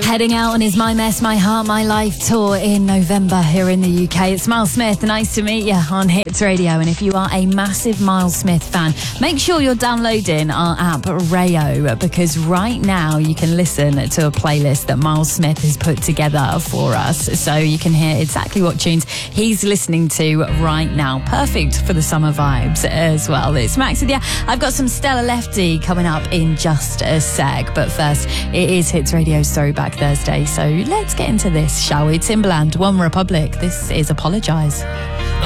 Heading out on his My Mess, My Heart, My Life tour in November here in the UK. It's Miles Smith. Nice to meet you on Hits Radio. And if you are a massive Miles Smith fan, make sure you're downloading our app Rayo, because right now you can listen to a playlist that Miles Smith has put together for us. So you can hear exactly what tunes he's listening to right now. Perfect for the summer vibes as well. It's Max with you. I've got some Stella Lefty coming up in just a sec. But first, it is Hits Radio's Throwback Thursday, so let's get into this, shall we? Timbaland, One Republic, this is Apologise.